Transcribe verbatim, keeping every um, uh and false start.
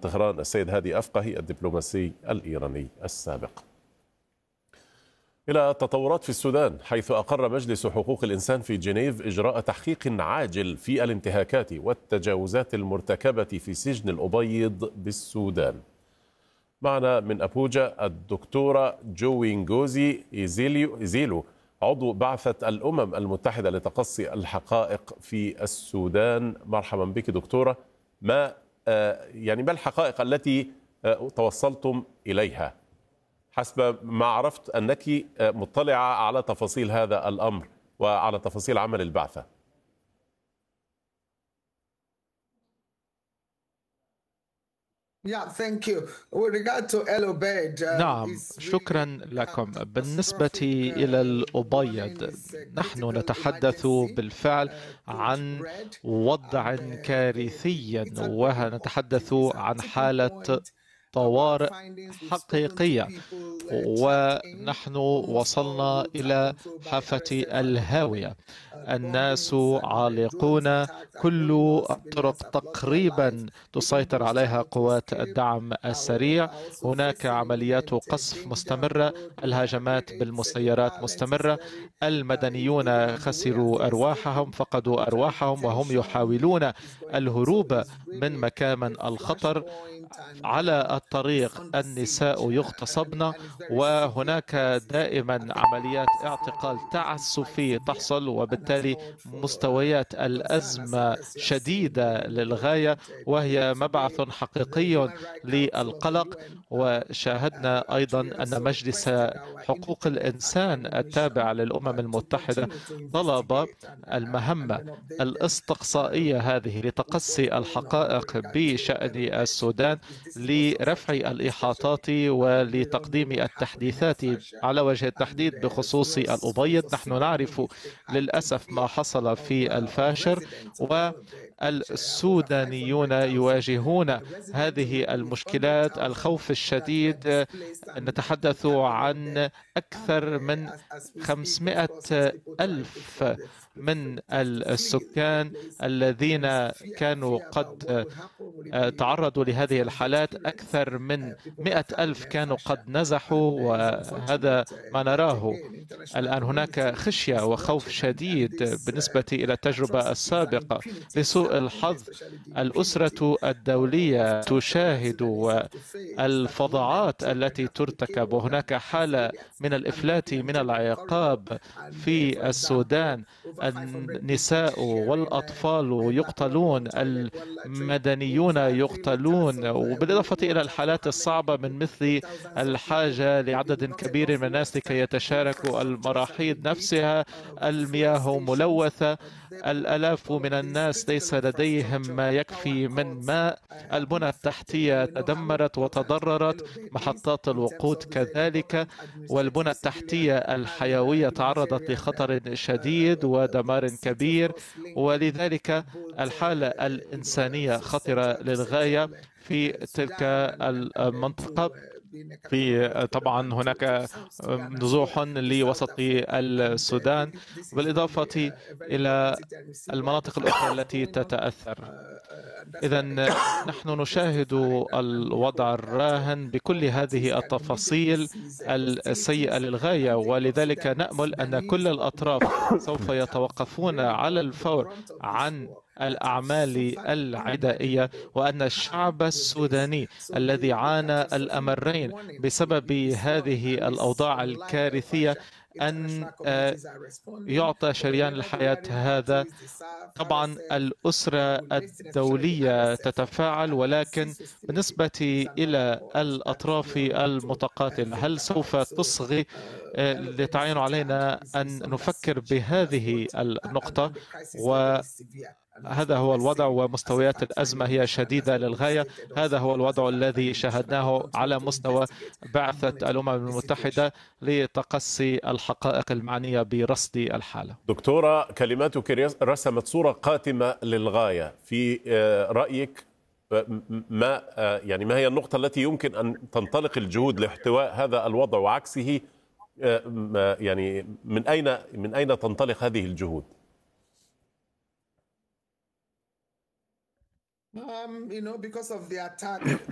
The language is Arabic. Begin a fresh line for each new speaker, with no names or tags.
طهران السيد هادي أفقهي الدبلوماسي الإيراني السابق. إلى التطورات في السودان، حيث أقر مجلس حقوق الإنسان في جنيف إجراء تحقيق عاجل في الانتهاكات والتجاوزات المرتكبة في سجن الأبيض بالسودان. معنا من أبوجا الدكتورة جوينغوزي إيزيلو، عضو بعثة الأمم المتحدة لتقصي الحقائق في السودان. مرحبا بك دكتورة. ما يعني ما الحقائق التي توصلتم إليها؟ حسب ما عرفت أنك مطلعة على تفاصيل هذا الأمر وعلى تفاصيل عمل البعثة.
نعم، شكرا لكم. بالنسبة إلى الأبيض، نحن نتحدث بالفعل عن وضع كارثي، ونتحدث عن حالة طوارئ حقيقية، ونحن وصلنا إلى حافة الهاوية. الناس عالقون، كل الطرق تقريبا تسيطر عليها قوات الدعم السريع. هناك عمليات قصف مستمرة، الهجمات بالمسيرات مستمرة، المدنيون خسروا أرواحهم، فقدوا أرواحهم وهم يحاولون الهروب من مكان الخطر. على الطريق النساء يغتصبن، وهناك دائما عمليات اعتقال تعسفية تحصل، وبالتالي مستويات الأزمة شديدة للغاية، وهي مبعث حقيقي للقلق. وشاهدنا أيضا أن مجلس حقوق الإنسان التابع للأمم المتحدة طلب المهمة الاستقصائية هذه لتقصي الحقائق بشأن السودان لرفع الإحاطات ولتقديم التحديثات على وجه التحديد بخصوص الأبيض. نحن نعرف للأسف ما حصل في الفاشر، والسودانيون يواجهون هذه المشكلات. الخوف الشديد، نتحدث عن أكثر من خمسمائة ألف من السكان الذين كانوا قد تعرضوا لهذه الحالات. أكثر من مئة ألف كانوا قد نزحوا، وهذا ما نراه الآن. هناك خشية وخوف شديد بالنسبة إلى التجربة السابقة. لسوء الحظ، الأسرة الدولية تشاهد الفظاعات التي ترتكب، وهناك حالة من الإفلات من العقاب في السودان. النساء والأطفال يقتلون، المدنيون يقتلون، وبالإضافة إلى الحالات الصعبة من مثل الحاجة لعدد كبير من الناس لكي يتشاركوا المراحيض نفسها، المياه ملوثة، الآلاف من الناس ليس لديهم ما يكفي من ماء، البنى التحتية تدمرت وتضررت، محطات الوقود كذلك، والبنى التحتية الحيوية تعرضت لخطر شديد ودمار كبير. ولذلك الحالة الإنسانية خطرة للغاية في تلك المنطقة. في طبعا هناك نزوح لوسط السودان، بالإضافة إلى المناطق الأخرى التي تتأثر. إذا نحن نشاهد الوضع الراهن بكل هذه التفاصيل السيئة للغاية، ولذلك نأمل أن كل الأطراف سوف يتوقفون على الفور عن الأعمال العدائية، وأن الشعب السوداني الذي عانى الأمرين بسبب هذه الأوضاع الكارثية أن يعطى شريان الحياة هذا. طبعا الأسرة الدولية تتفاعل، ولكن بالنسبة إلى الأطراف المتقاتلة، هل سوف تصغي لتعين علينا أن نفكر بهذه النقطة؟ وهذا هو الوضع، ومستويات الأزمة هي شديدة للغاية. هذا هو الوضع الذي شاهدناه على مستوى بعثة الأمم المتحدة لتقصي الحقائق المعنية برصد الحالة.
دكتورة، كلماتك رسمت صورة قاتمة للغاية. في رأيك ما يعني ما هي النقطة التي يمكن أن تنطلق الجهود لاحتواء هذا الوضع وعكسه؟ يعني من أين من أين تنطلق هذه الجهود؟
Um, you know, because of the attack